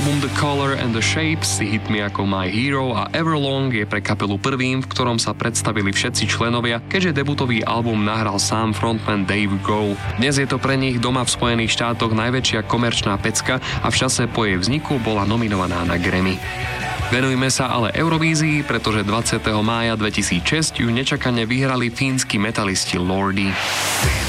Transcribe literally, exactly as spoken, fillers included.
Album The Color and the Shapes si hitmi ako My Hero a Everlong je pre kapelu prvým, v ktorom sa predstavili všetci členovia, keďže debutový album nahral sám frontman Dave Grohl. Dnes je to pre nich doma v Spojených štátoch najväčšia komerčná pecka a v čase po jej vzniku bola nominovaná na Grammy. Venujme sa ale Eurovízii, pretože dvadsiateho mája dvetisícšesť ju nečakane vyhrali fínsky metalisti Lordi.